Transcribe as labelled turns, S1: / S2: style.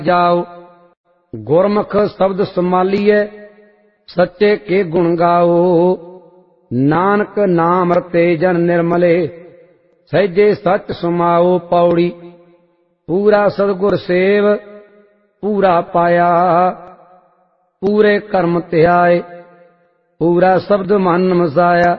S1: जाओ। गुरमुख शब्द संभालिए सच्चे के गुण गाओ। नानक नाम रते जन निर्मले सहजे सच समाओ। पौड़ी पूरा सतगुर सेव पूरा पाया पूरे कर्म त्याए पूरा शब्द मन मसाया।